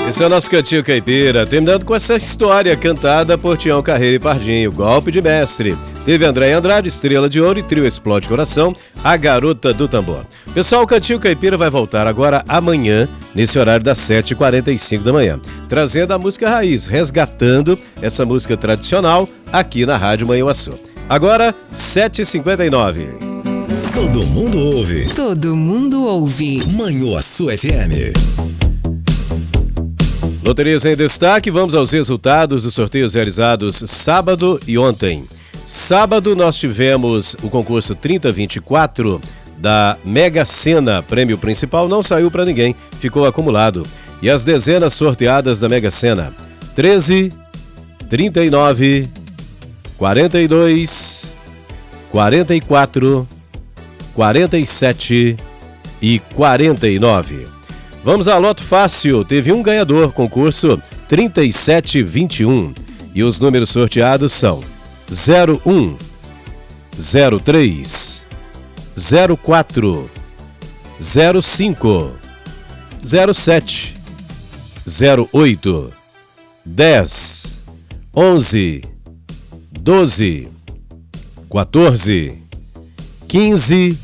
Esse é o nosso Cantinho Caipira, terminando com essa história cantada por Tião Carreiro e Pardinho, Golpe de Mestre. Teve André Andrade, Estrela de Ouro e Trio Explode Coração, A Garota do Tambor. Pessoal, o Cantinho Caipira vai voltar agora amanhã, nesse horário das 7h45 da manhã, trazendo a música raiz, resgatando essa música tradicional aqui na Rádio Manhuaçu. Agora, 7h59. Todo mundo ouve. Todo mundo ouve. Manhuaçu FM. Loterias em destaque, vamos aos resultados dos sorteios realizados sábado e ontem. Sábado nós tivemos o concurso 3024 da Mega Sena, prêmio principal não saiu para ninguém, ficou acumulado. E as dezenas sorteadas da Mega Sena: 13, 39, 42, 44, 47 e 49. Vamos à Loto Fácil, teve um ganhador, concurso 3721. E os números sorteados são 01, 03, 04, 05, 07, 08, 10, 11, 12, 14, 15